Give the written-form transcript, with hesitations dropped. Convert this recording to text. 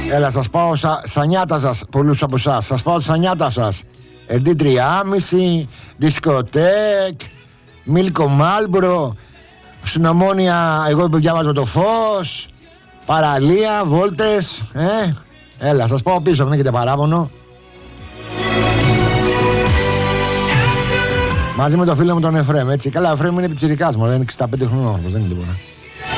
Έλα, σας πάω στα νιάτα σας, πολλούς από εσάς. Σας πάω στα νιάτα σας. Ερντή 3,5, δισκοτέκ, Μίλκο Μάλμπρο, στην Ομόνια εγώ που διάβαζα το φως, παραλία, βόλτες, Έλα, σας πάω πίσω, μην έχετε παράπονο. Μαζί με το φίλο μου τον Εφρέμ, έτσι. Καλά, ο Εφρέμ είναι πιτσιρικάς μου, είναι 65 χρονών, δεν είναι τίποτα.